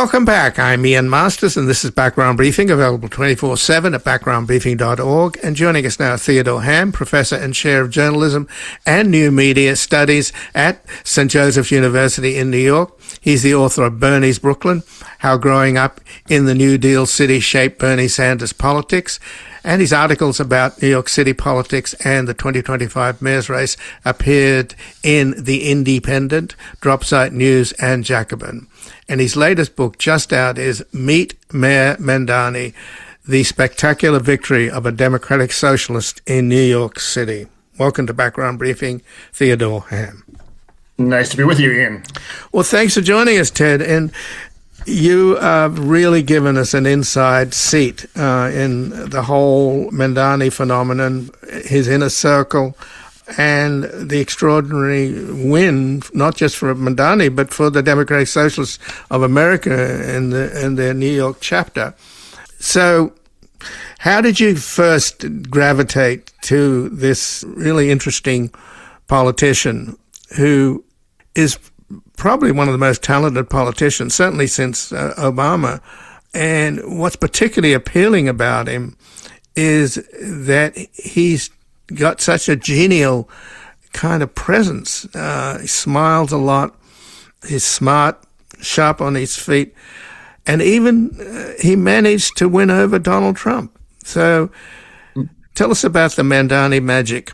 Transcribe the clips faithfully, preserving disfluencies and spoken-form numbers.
Welcome back. I'm Ian Masters, and this is Background Briefing, available twenty-four seven at background briefing dot org. And joining us now, Theodore Ham, Professor and Chair of Journalism and New Media Studies at Saint Joseph's University in New York. He's the author of Bernie's Brooklyn, How Growing Up in the New Deal City Shaped Bernie Sanders Politics. And his articles about New York City politics and the twenty twenty-five mayor's race appeared in The Independent, Dropsite News, and Jacobin. And his latest book, just out, is Meet Mayor Mamdani, The Spectacular Victory of a Democratic Socialist in New York City. Welcome to Background Briefing, Theodore Ham. Nice to be with you, Ian. Well, thanks for joining us, Ted. And you have really given us an inside seat uh, in the whole Mamdani phenomenon, his inner circle, and the extraordinary win, not just for Mamdani, but for the Democratic Socialists of America in, the, in their New York chapter. So how did you first gravitate to this really interesting politician who is probably one of the most talented politicians, certainly since uh, Obama? And what's particularly appealing about him is that he's got such a genial kind of presence. Uh, he smiles a lot. He's smart, sharp on his feet. And even uh, he managed to win over Donald Trump. So tell us about the Mamdani magic.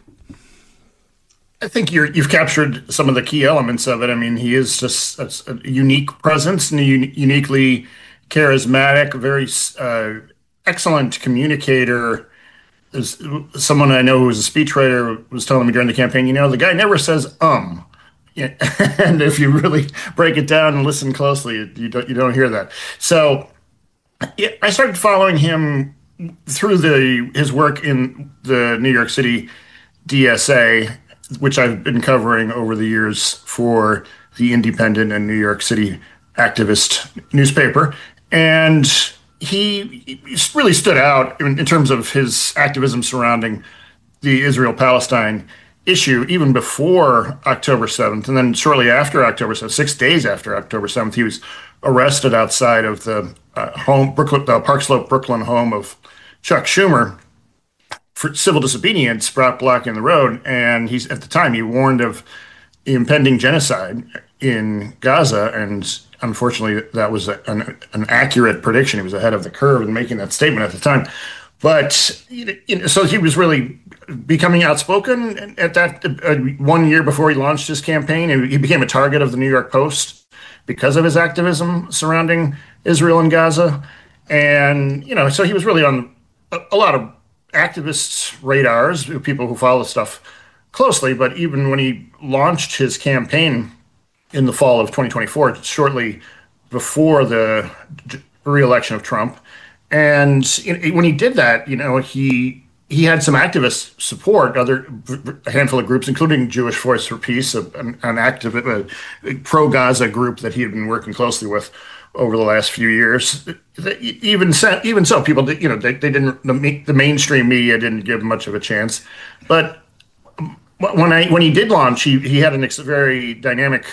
I think you're, you've captured some of the key elements of it. I mean, he is just a, a unique presence and a un- uniquely charismatic, very uh, excellent communicator. There's someone I know who was a speechwriter was telling me during the campaign, you know, the guy never says um. Yeah. And if you really break it down and listen closely, you don't you don't hear that. So yeah, I started following him through the his work in the New York City D S A, which I've been covering over the years for the Independent and New York City activist newspaper. And he really stood out in, in terms of his activism surrounding the Israel-Palestine issue, even before October seventh. And then shortly after October seventh, six days after October seventh, he was arrested outside of the uh, home, Brooklyn, uh, Park Slope, Brooklyn home of Chuck Schumer for civil disobedience, brought blocking the road. And he's at the time he warned of impending genocide in Gaza, and unfortunately that was a, an, an accurate prediction. He was ahead of the curve in making that statement at the time. But you know, so he was really becoming outspoken at that uh, one year before he launched his campaign, and he became a target of the New York Post because of his activism surrounding Israel and Gaza. And you know, so he was really on a, a lot of activists' radars, people who follow stuff closely. But even when he launched his campaign in the fall of twenty twenty-four, shortly before the re-election of Trump, and when he did that, you know, he he had some activist support, other a handful of groups, including Jewish Voice for Peace, an, an active a pro-Gaza group that he had been working closely with over the last few years. Even so, even so, people, you know, they, they didn't, the, the mainstream media didn't give much of a chance. But when I when he did launch, he he had a very dynamic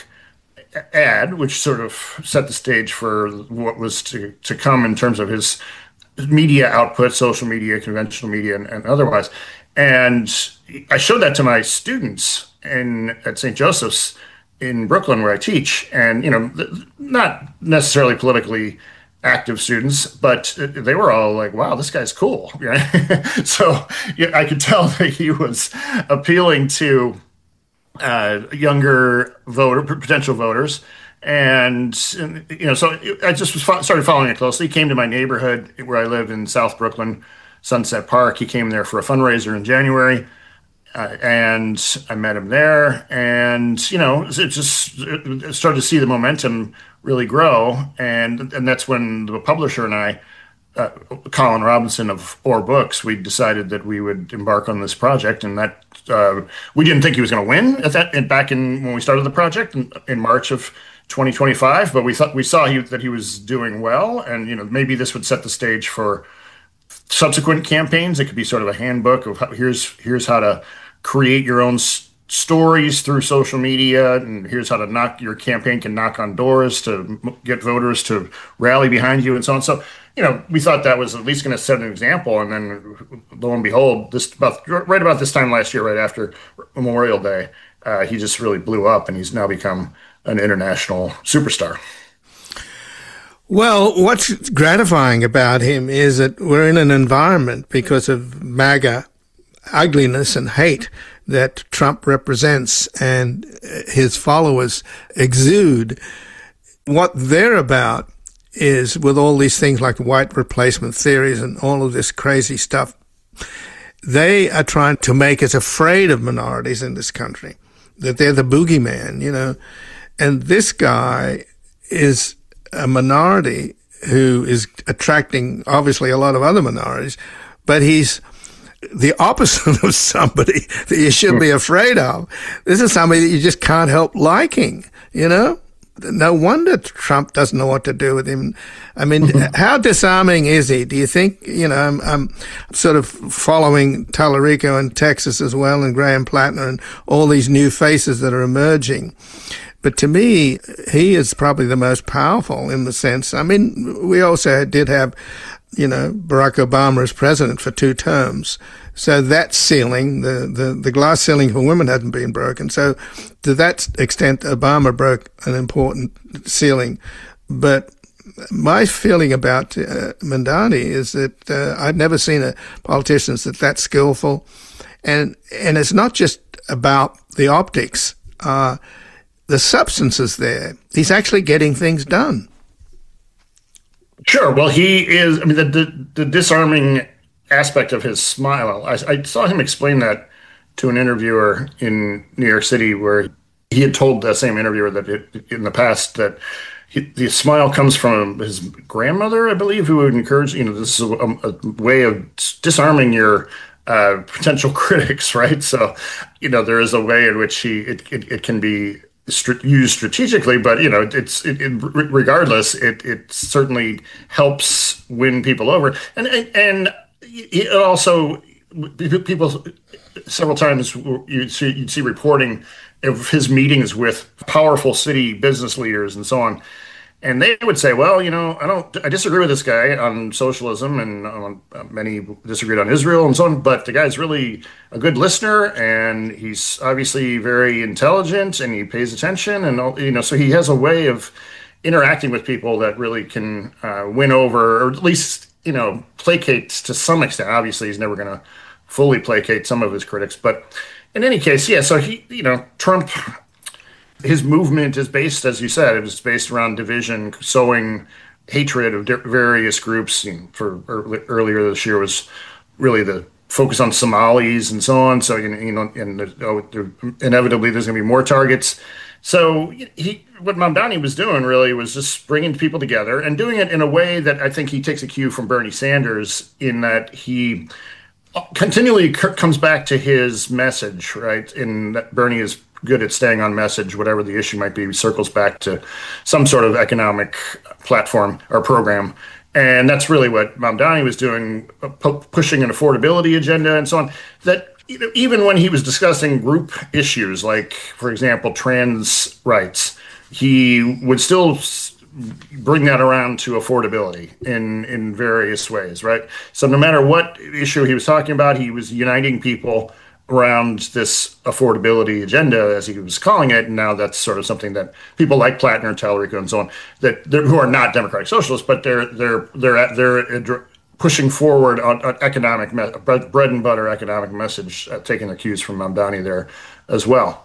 ad, which sort of set the stage for what was to, to come in terms of his media output, social media, conventional media, and, and otherwise. And I showed that to my students in at Saint Joseph's in Brooklyn, where I teach, and you know, not necessarily politically active students, but they were all like, "Wow, this guy's cool." Right? So yeah, I could tell that he was appealing to uh, younger voter potential voters, and you know, so I just was fo- started following it closely. He came to my neighborhood where I live in South Brooklyn, Sunset Park. He came there for a fundraiser in January. Uh, and I met him there, and you know, it just it started to see the momentum really grow, and and that's when the publisher and I, uh, Colin Robinson of Or Books, we decided that we would embark on this project, and that uh, we didn't think he was going to win at that back in when we started the project in, in March of twenty twenty-five, but we thought we saw he, that he was doing well, and you know, maybe this would set the stage for subsequent campaigns. It could be sort of a handbook of how, here's here's how to create your own stories through social media, and here's how to knock your campaign can knock on doors to m- get voters to rally behind you and so on. So, you know, we thought that was at least going to set an example. And then lo and behold, this about right about this time last year, right after Memorial Day, uh, he just really blew up, and he's now become an international superstar. Well, what's gratifying about him is that we're in an environment, because of MAGA ugliness and hate that Trump represents and his followers exude. What they're about is, with all these things like white replacement theories and all of this crazy stuff, they are trying to make us afraid of minorities in this country, that they're the boogeyman, you know. And this guy is a minority who is attracting, obviously, a lot of other minorities, but he's the opposite of somebody that you should be afraid of. This is somebody that you just can't help liking, you know? No wonder Trump doesn't know what to do with him. I mean, mm-hmm. how disarming is he? Do you think, you know, I'm, I'm sort of following Tallarico in Texas as well, and Graham Plattner and all these new faces that are emerging. But to me, he is probably the most powerful in the sense, I mean, we also did have, you know, Barack Obama as president for two terms. So that ceiling, the, the, the glass ceiling for women hadn't been broken. So to that extent, Obama broke an important ceiling. But my feeling about uh, Mamdani is that uh, I've never seen a politician that's that skillful. And, and it's not just about the optics. Uh, the substance is there. He's actually getting things done. Sure. Well, he is, I mean, the, the, the disarming aspect of his smile, I, I saw him explain that to an interviewer in New York City, where he had told that same interviewer that it, in the past that he, the smile comes from his grandmother, I believe, who would encourage, you know, this is a, a way of disarming your uh, potential critics, right? So, you know, there is a way in which he, it, it, it can be used strategically, but you know, it's it, it, regardless, it it certainly helps win people over, and and, and it also people several times you see you'd see reporting of his meetings with powerful city business leaders and so on. And they would say, well, you know, I don't, I disagree with this guy on socialism, and on, uh, many disagreed on Israel and so on, but the guy's really a good listener, and he's obviously very intelligent, and he pays attention, and, you know, so he has a way of interacting with people that really can uh, win over, or at least, you know, placate to some extent. Obviously, he's never going to fully placate some of his critics, but in any case, yeah, so he, you know, Trump, his movement is based, as you said, it was based around division, sowing hatred of various groups. You know, for early, earlier this year was really the focus on Somalis and so on. So, you know, and oh, there, inevitably there's going to be more targets. So he, what Mamdani was doing really was just bringing people together and doing it in a way that I think he takes a cue from Bernie Sanders, in that he continually comes back to his message, right? In that Bernie is good at staying on message, whatever the issue might be, circles back to some sort of economic platform or program. And that's really what Mamdani was doing, pu- pushing an affordability agenda and so on. That, you know, even when he was discussing group issues, like, for example, trans rights, he would still bring that around to affordability in, in various ways, right? So no matter what issue he was talking about, he was uniting people around this affordability agenda, as he was calling it. And now that's sort of something that people like Plattner and Tallarico and so on, that who are not democratic socialists, but they're they're they're they're pushing forward on, on economic bread and butter economic message, uh, taking the cues from Mamdani there as well.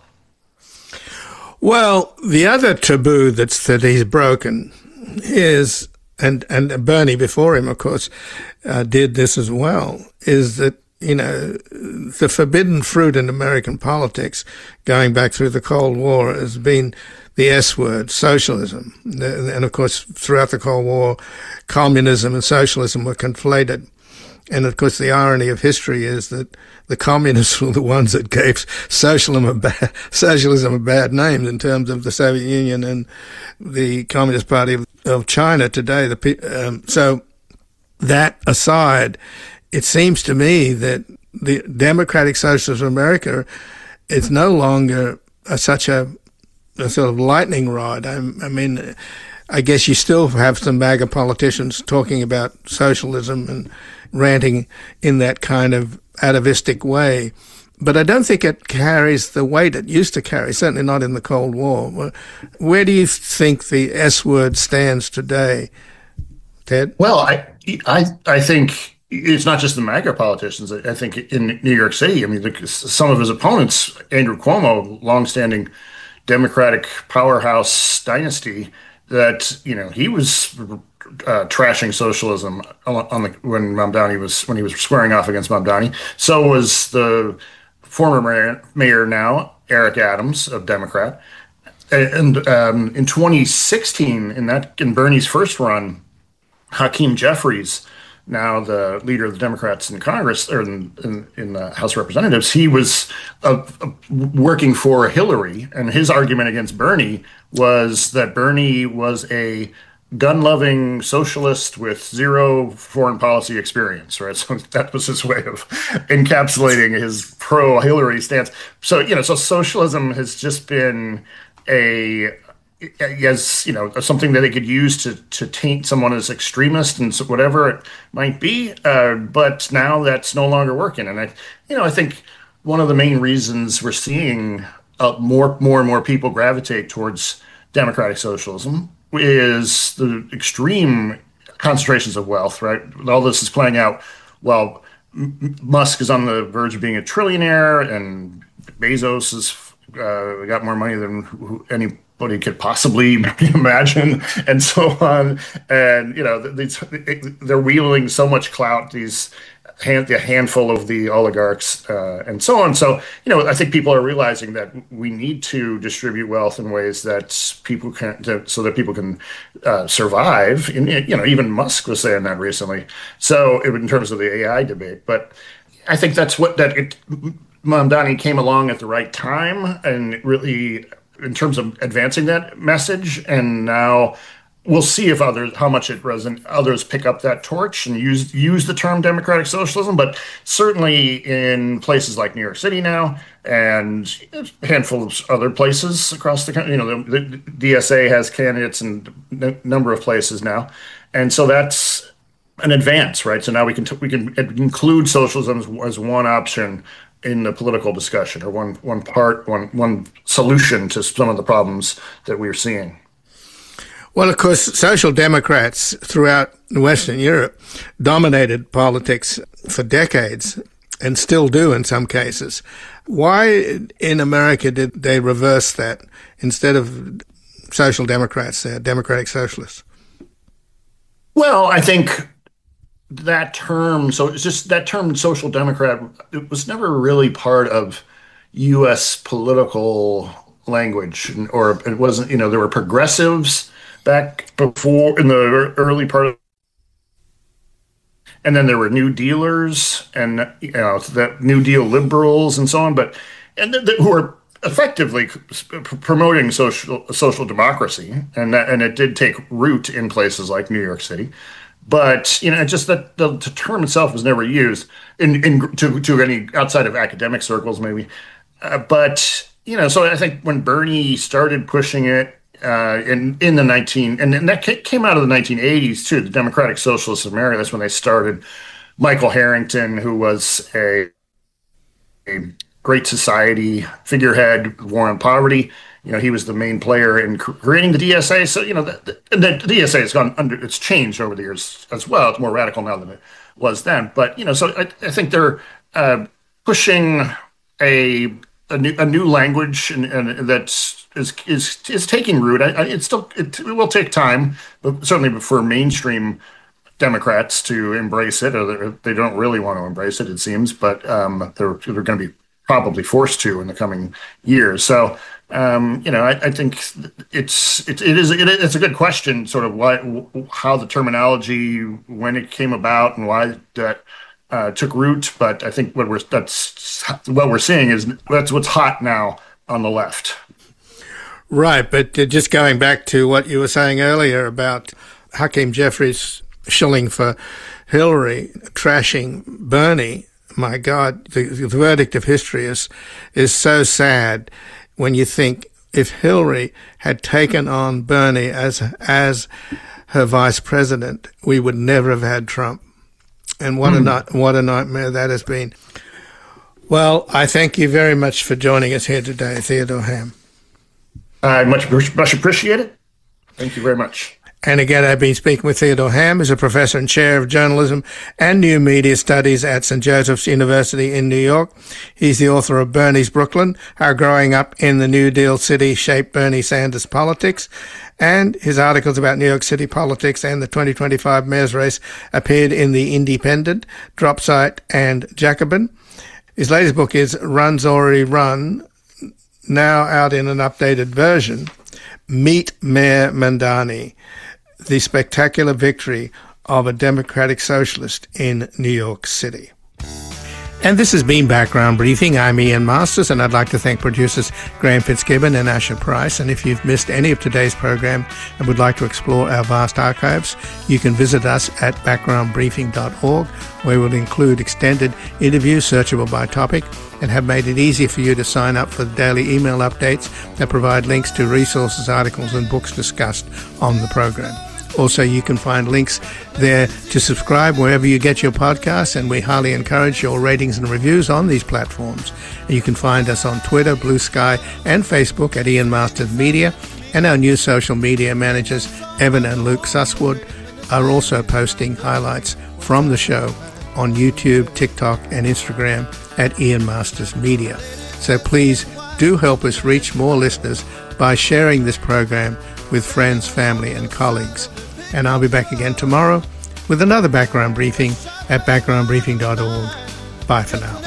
Well, the other taboo that's that he's broken is, and and Bernie before him, of course, uh, did this as well, is that, you know, the forbidden fruit in American politics, going back through the Cold War, has been the S word, socialism. And of course, throughout the Cold War, communism and socialism were conflated. And of course, the irony of history is that the communists were the ones that gave socialism a bad, socialism a bad name in terms of the Soviet Union and the Communist Party of, of China today. The, um, so that aside, it seems to me that the Democratic Socialists of America it's no longer a, such a, a sort of lightning rod. I, I mean, I guess you still have some MAGA politicians talking about socialism and ranting in that kind of atavistic way. But I don't think it carries the weight it used to carry, certainly not in the Cold War. Where do you think the S word stands today, Ted? Well, I, I, I think it's not just the MAGA politicians. I think in New York City, I mean, some of his opponents, Andrew Cuomo, longstanding Democratic powerhouse dynasty, that, you know, he was uh, trashing socialism on, on the when Mamdani was when he was squaring off against Mamdani. So was the former mayor, mayor now, Eric Adams, of Democrat. And um, in twenty sixteen, in that in Bernie's first run, Hakeem Jeffries, now the leader of the Democrats in Congress or in, in, in the House of Representatives, he was uh, working for Hillary, and his argument against Bernie was that Bernie was a gun-loving socialist with zero foreign policy experience, right? So that was his way of encapsulating his pro-Hillary stance. So, you know, so socialism has just been a as, you know, something that they could use to, to taint someone as extremist and whatever it might be. Uh, but now that's no longer working. And I, you know, I think one of the main reasons we're seeing uh, more, more and more people gravitate towards democratic socialism is the extreme concentrations of wealth, right? All this is playing out while M- Musk is on the verge of being a trillionaire, and Bezos has uh, got more money than who, any he could possibly imagine, and so on. And, you know, these, they're wielding so much clout, these hand, the handful of the oligarchs, uh, and so on. So, you know, I think people are realizing that we need to distribute wealth in ways that people can, to, so that people can uh, survive. And, you know, even Musk was saying that recently. So, in terms of the A I debate, but I think that's what that it, Mamdani came along at the right time, and really, in terms of advancing that message. And now we'll see if others, how much it reson- others pick up that torch and use use the term democratic socialism. But certainly in places like New York City now, and a handful of other places across the country, you know, the, the D S A has candidates in a number of places now, and so that's an advance, right? So now we can t- we can include socialism as, as one option in the political discussion, or one one part, one one solution to some of the problems that we're seeing. Well, of course, social democrats throughout Western Europe dominated politics for decades, and still do in some cases. Why in America did they reverse that? Instead of social democrats, they're democratic socialists. Well, I think that term, so it's just that term social democrat, it was never really part of U S political language, or it wasn't, you know, there were progressives back before in the early part of, and then there were New Dealers and, you know, that New Deal liberals and so on, but, and th- th- who were effectively promoting social social democracy, and that, and it did take root in places like New York City. But, you know, just that the, the term itself was never used in, in to, to any outside of academic circles, maybe. Uh, but, you know, so I think when Bernie started pushing it uh, in in the nineteen and, and that came out of the nineteen eighties too, the Democratic Socialists of America. That's when they started. Michael Harrington, who was a, a Great Society figurehead, war on poverty. You know, he was the main player in creating the D S A. So, you know, the, the, the D S A has gone under, it's changed over the years as well. It's more radical now than it was then. But, you know, so I, I think they're uh, pushing a a new, a new language and, and that's is is is taking root. I, I, it's still it, it will take time, but certainly for mainstream Democrats to embrace it, or they don't really want to embrace it, it seems. But um, they're they're going to be probably forced to in the coming years. So. Um, you know, I, I think it's it, it is it, it's a good question, sort of why how the terminology, when it came about, and why that uh, took root. But I think what we're that's what we're seeing is that's what's hot now on the left. Right, but uh, just going back to what you were saying earlier about Hakeem Jeffries shilling for Hillary, trashing Bernie. my God, the, the verdict of history is is so sad when you think if Hillary had taken on Bernie as as her vice president, we would never have had Trump. And what mm. a what a nightmare that has been. Well, I thank you very much for joining us here today, Theodore Ham. I much much appreciate it. Thank you very much. And again, I've been speaking with Theodore Ham, who's a professor and chair of journalism and new media studies at Saint Joseph's University in New York. He's the author of Bernie's Brooklyn, How Growing Up in the New Deal City Shaped Bernie Sanders Politics. And his articles about New York City politics and the twenty twenty-five mayor's race appeared in The Independent, Dropsite, and Jacobin. His latest book is Run Zori Run, now out in an updated version, Meet Mayor Mamdani, the spectacular victory of a Democratic Socialist in New York City. And this has been Background Briefing. I'm Ian Masters, and I'd like to thank producers Graham Fitzgibbon and Asher Price. And if you've missed any of today's program and would like to explore our vast archives, you can visit us at background briefing dot org, where we'll include extended interviews searchable by topic and have made it easy for you to sign up for the daily email updates that provide links to resources, articles, and books discussed on the program. Also, you can find links there to subscribe wherever you get your podcasts, and we highly encourage your ratings and reviews on these platforms. You can find us on Twitter, Blue Sky, and Facebook at Ian Masters Media, and our new social media managers, Evan and Luke Susswood, are also posting highlights from the show on YouTube, TikTok, and Instagram at Ian Masters Media. So please do help us reach more listeners by sharing this program with friends, family, and colleagues. And I'll be back again tomorrow with another Background Briefing at background briefing dot org. Bye for now.